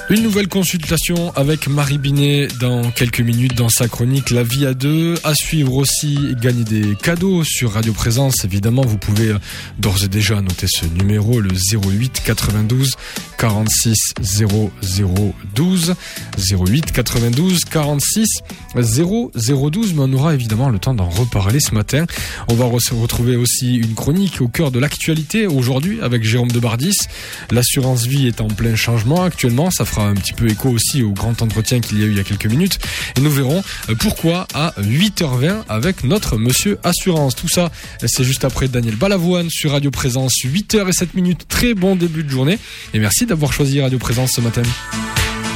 Une nouvelle consultation avec Marie Binet dans quelques minutes dans sa chronique La vie à deux. À suivre aussi, gagner des cadeaux sur Radio Présence. Évidemment, vous pouvez d'ores et déjà noter ce numéro, le 08 92 46 00 12. 08 92 46 0012. Mais on aura évidemment le temps d'en reparler ce matin. On va retrouver aussi une chronique au cœur de l'actualité aujourd'hui avec Jérôme Debardis. L'assurance vie est en plein changement actuellement. Ça fera un petit peu écho aussi au grand entretien qu'il y a eu il y a quelques minutes. Et nous verrons pourquoi à 8h20 avec notre Monsieur Assurance. Tout ça, c'est juste après Daniel Balavoine sur Radio Présence. 8h07. Très bon début de journée. Et merci d'avoir choisi Radio Présence ce matin.